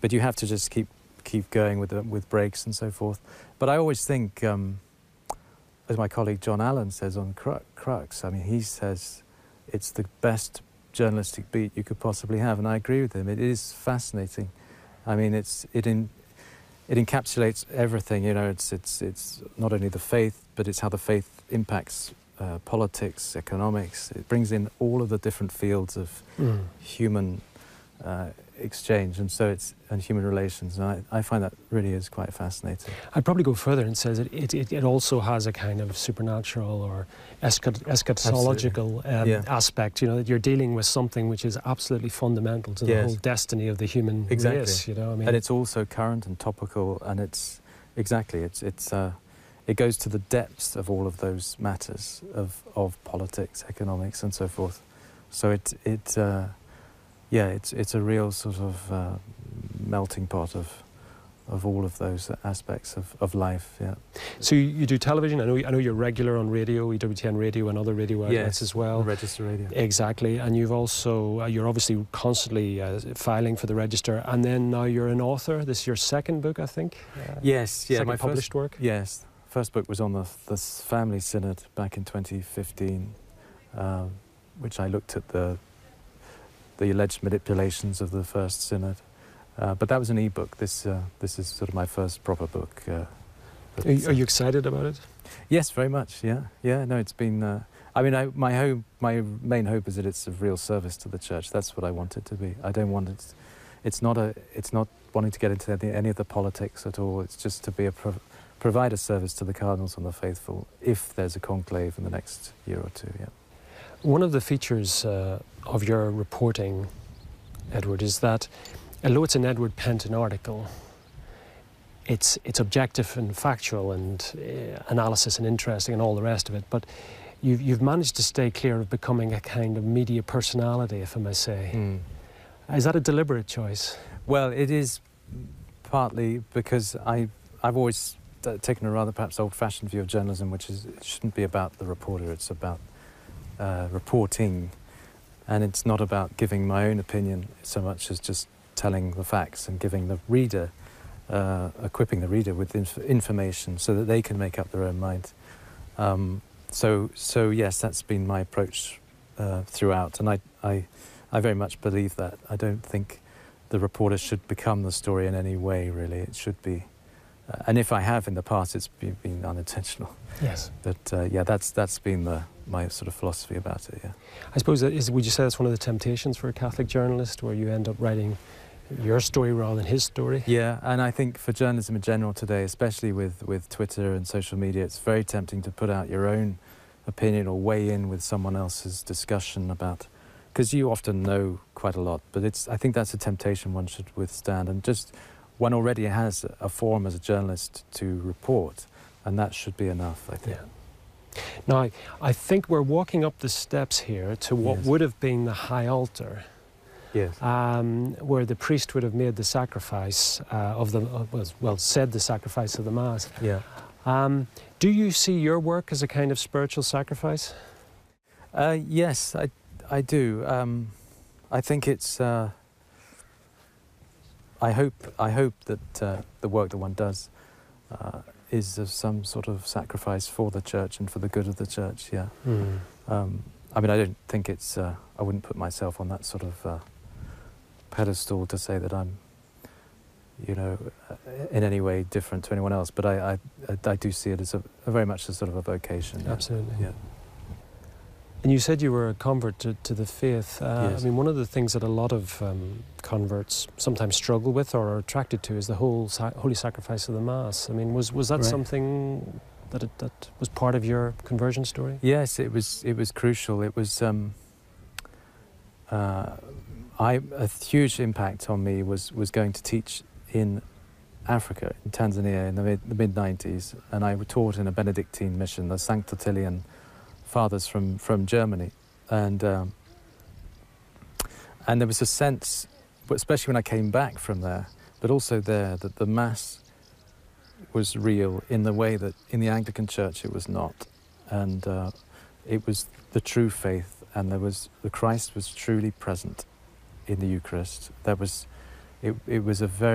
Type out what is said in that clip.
but you have to just keep going with breaks and so forth. But I always think, as my colleague John Allen says on Crux, I mean, he says it's the best journalistic beat you could possibly have, and I agree with him. It is fascinating. I mean, it encapsulates everything. You know, it's not only the faith, but it's how the faith impacts politics, economics. It brings in all of the different fields of human exchange, and human relations, and I find that really is quite fascinating. I'd probably go further and says it also has a kind of supernatural or eschatological aspect. You know, that you're dealing with something which is absolutely fundamental to the whole destiny of the human race. You know, I mean, and it's also current and topical, and it goes to the depths of all of those matters of politics, economics, and so forth. So it's a real sort of melting pot of all of those aspects of life. Yeah. So you do television. I know you're regular on radio, EWTN Radio, and other radio outlets as well. Register Radio. Exactly. And you've also you're obviously constantly filing for the Register, and then now you're an author. This is your second book, I think. Yes. Yeah. My published work. Yes. First book was on the Family Synod back in 2015, which I looked at the alleged manipulations of the First Synod. But that was an e-book. This is sort of my first proper book. Are you excited about it? Yes, very much, yeah. No, it's been... I mean, my main hope is that it's of real service to the Church. That's what I want it to be. I don't want it... It's not wanting to get into any of the politics at all. It's just to be provide a service to the cardinals and the faithful if there's a conclave in the next year or two, yeah. One of the features of your reporting, Edward, is that although it's an Edward Penton article, it's objective and factual and analysis and interesting and all the rest of it, but you've managed to stay clear of becoming a kind of media personality, if I may say. Is that a deliberate choice? Well, it is partly because I've always taken a rather perhaps old-fashioned view of journalism, which is it shouldn't be about the reporter, it's about reporting, and it's not about giving my own opinion so much as just telling the facts and giving the reader, equipping the reader with information so that they can make up their own mind. So yes, that's been my approach throughout, and I very much believe that. I don't think the reporter should become the story in any way, really. It should be, and if I have in the past, it's been unintentional. Yes. But yeah, that's been my sort of philosophy about it, yeah. I suppose, would you say that's one of the temptations for a Catholic journalist, where you end up writing your story rather than his story? Yeah, and I think for journalism in general today, especially with Twitter and social media, it's very tempting to put out your own opinion or weigh in with someone else's discussion about, because you often know quite a lot, but I think that's a temptation one should withstand, and just one already has a forum as a journalist to report, and that should be enough, I think. Yeah. Now, I think we're walking up the steps here to what would have been the high altar. Yes. Where the priest would have made the sacrifice said the sacrifice of the Mass. Yeah. Do you see your work as a kind of spiritual sacrifice? Yes, I do. I think it's... I hope that the work that one does is of some sort of sacrifice for the Church and for the good of the Church, yeah. I mean, I don't think it's... I wouldn't put myself on that sort of pedestal to say that I'm, in any way different to anyone else, but I do see it as a very much as sort of a vocation. Yeah. Absolutely. Yeah. And you said you were a convert to the faith. Yes. I mean, one of the things that a lot of converts sometimes struggle with or are attracted to is the whole holy sacrifice of the Mass. I mean, was that something that was part of your conversion story? Yes, it was crucial. It was a huge impact on me was going to teach in Africa, in Tanzania, in the mid-90s, and I taught in a Benedictine mission, the Sankt Ottilian Fathers from Germany, and there was a sense, especially when I came back from there, but also there, that the Mass was real in the way that in the Anglican Church it was not, and it was the true faith, and the Christ was truly present in the Eucharist. It was a very